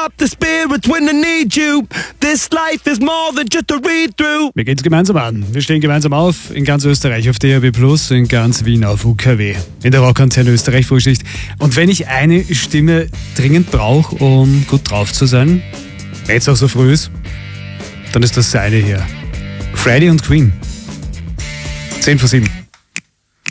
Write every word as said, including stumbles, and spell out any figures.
up the spirits when I need you. This life is more than just a read-through. Wir gehen's gemeinsam an. Wir stehen gemeinsam auf in ganz Österreich auf D A B Plus, in ganz Wien auf U K W. In der Rockantenne Österreich Frühschicht. Und wenn ich eine Stimme dringend brauche, um gut drauf zu sein, wenn es auch so früh ist, dann ist das seine hier. Freddie und Queen. zehn vor sieben.